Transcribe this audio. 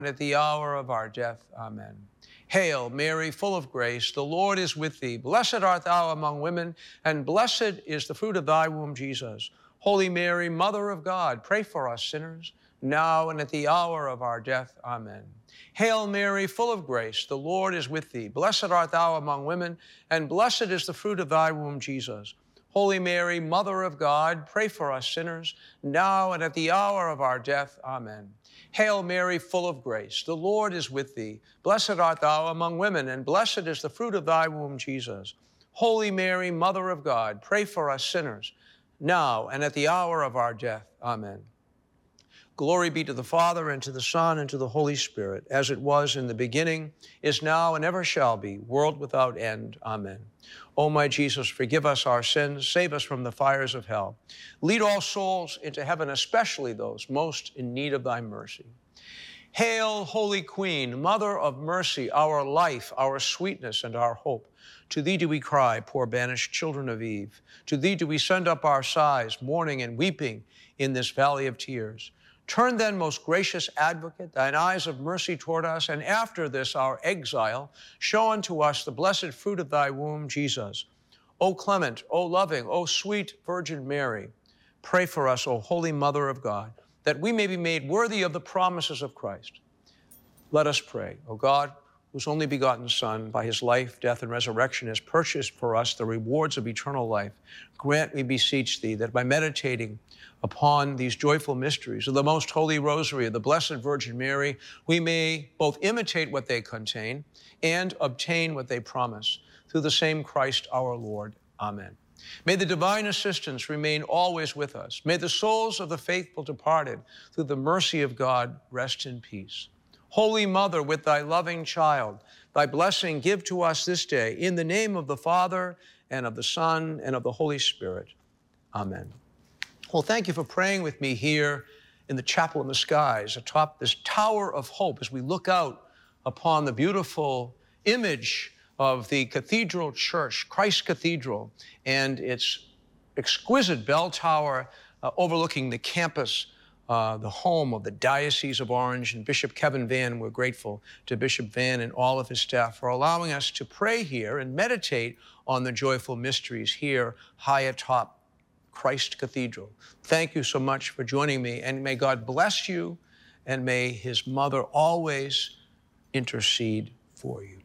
and at the hour of our death. Amen. Hail, Mary, full of grace, the Lord is with thee. Blessed art thou among women, and blessed is the fruit of thy womb, Jesus. Holy Mary, Mother of God, pray for us sinners, now and at the hour of our death. Amen. Hail, Mary, full of grace, the Lord is with thee. Blessed art thou among women, and blessed is the fruit of thy womb, Jesus. Holy Mary, Mother of God, pray for us sinners, now and at the hour of our death. Amen. Hail Mary, full of grace, the Lord is with thee. Blessed art thou among women, and blessed is the fruit of thy womb, Jesus. Holy Mary, Mother of God, pray for us sinners, now and at the hour of our death. Amen. Glory be to the Father, and to the Son, and to the Holy Spirit, as it was in the beginning, is now, and ever shall be, world without end. Amen. O my Jesus, forgive us our sins, save us from the fires of hell. Lead all souls into heaven, especially those most in need of thy mercy. Hail, Holy Queen, Mother of mercy, our life, our sweetness, and our hope. To thee do we cry, poor banished children of Eve. To thee do we send up our sighs, mourning and weeping in this valley of tears. Turn then, most gracious advocate, thine eyes of mercy toward us, and after this our exile, show unto us the blessed fruit of thy womb, Jesus. O clement, O loving, O sweet Virgin Mary, pray for us, O Holy Mother of God, that we may be made worthy of the promises of Christ. Let us pray. O God, whose only begotten Son, by his life, death, and resurrection, has purchased for us the rewards of eternal life, grant, we beseech thee, that by meditating upon these joyful mysteries of the most holy rosary of the Blessed Virgin Mary, we may both imitate what they contain and obtain what they promise. Through the same Christ our Lord. Amen. May the divine assistance remain always with us. May the souls of the faithful departed, through the mercy of God, rest in peace. Holy Mother, with thy loving child, thy blessing give to us this day, in the name of the Father, and of the Son, and of the Holy Spirit. Amen. Well, thank you for praying with me here in the chapel in the skies, atop this tower of hope, as we look out upon the beautiful image of the cathedral church, Christ Cathedral, and its exquisite bell tower overlooking the campus, the home of the Diocese of Orange, and Bishop Kevin Vann. We're grateful to Bishop Vann and all of his staff for allowing us to pray here and meditate on the joyful mysteries here high atop Christ Cathedral. Thank you so much for joining me, and may God bless you, and may his mother always intercede for you.